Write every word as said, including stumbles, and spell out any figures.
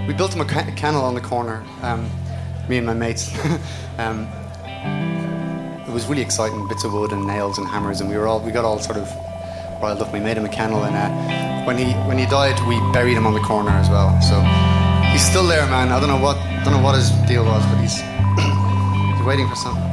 we built him a ca- kennel on the corner, um, me and my mates. um, it was really exciting, bits of wood and nails and hammers, and we were all we got all sort of riled up. We made him a kennel, and uh, when he when he died, we buried him on the corner as well. So he's still there, man. I don't know what don't know what his deal was, but he's he's waiting for something.